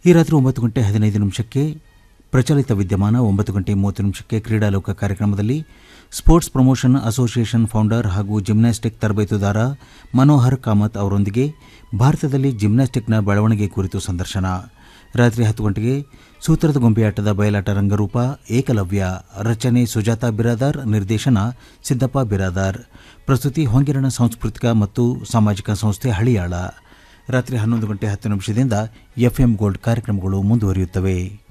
ಈ ರಾತ್ರಿ 9:15 ಪ್ರಚಲಿತ ವಿದ್ಯಮಾನ 9:30 ಕ್ರೀಡಾಲೋಕ ಕಾರ್ಯಕ್ರಮದಲ್ಲಿ ಸ್ಪೋರ್ಟ್ಸ್ ಪ್ರಮೋಷನ್ ಅಸೋಸಿಯೇಷನ್ ಫೌಂಡರ್ ಹಾಗೂ ಜಿಮ್ನಾಸ್ಟಿಕ್ ತರಬೇತುದಾರ ಮನೋಹರ್ ಕಾಮತ್ ಅವರೊಂದಿಗೆ ಭಾರತದಲ್ಲಿ ಜಿಮ್ನಾಸ್ಟಿಕ್ನ ಬೆಳವಣಿಗೆ ಕುರಿತು ಸಂದರ್ಶನ. ರಾತ್ರಿ 10 ಸೂತ್ರದ ಗೊಂಬೆಯಾಟದ ಬಯಲಾಟ ರಂಗರೂಪ ಏಕಲವ್ಯ. ರಚನೆ ಸುಜಾತಾ ಬಿರಾದಾರ್. ನಿರ್ದೇಶನ ಸಿದ್ದಪ್ಪ ಬಿರಾದಾರ್. ಪ್ರಸ್ತುತಿ ಹೊಂಗಿರಣ ಸಾಂಸ್ಕೃತಿಕ ಮತ್ತು ಸಾಮಾಜಿಕ ಸಂಸ್ಥೆ ಹಳಿಯಾಳ. ರಾತ್ರಿ 11:10 ಎಫ್ಎಂ ಗೋಲ್ಡ್ ಕಾರ್ಯಕ್ರಮಗಳು ಮುಂದುವರಿಯುತ್ತವೆ.